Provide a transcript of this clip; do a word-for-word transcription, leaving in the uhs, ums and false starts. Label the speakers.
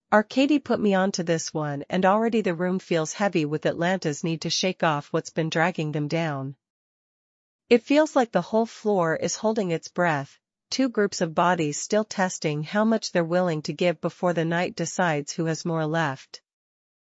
Speaker 1: Arcady put me onto this one, and already the room feels heavy with Atlanta's need to shake off what's been dragging them down. It feels like the whole floor is holding its breath, two groups of bodies still testing how much they're willing to give before the night decides who has more left.